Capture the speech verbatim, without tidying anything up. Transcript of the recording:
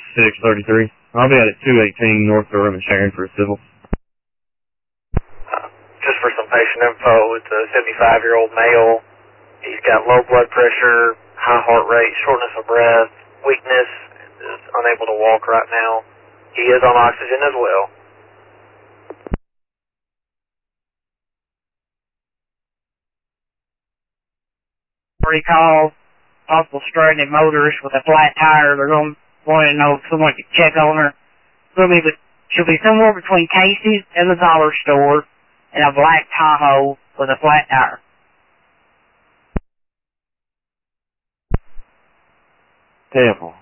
six thirty-three. I'll be out at two eighteen North Durham and Sharon for a civil. Just for some patient info, it's a seventy-five-year-old male. He's got low blood pressure, high heart rate, shortness of breath, weakness, is unable to walk right now. He is on oxygen as well. Recall possible stranded motorist with a flat tire. They're going to want to know if someone could check on her. She'll be, she'll be somewhere between Casey's and the dollar store and a black Tahoe with a flat tire. Temple.